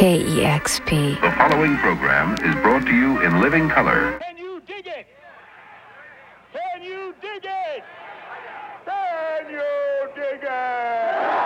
KEXP. The following program is brought to you in living color. Can you dig it? Can you dig it?